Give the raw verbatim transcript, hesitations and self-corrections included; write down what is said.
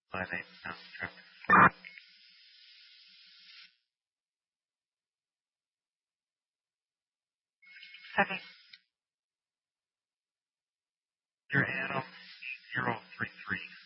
Five eight. No, okay. Seven zero Adam zero three three.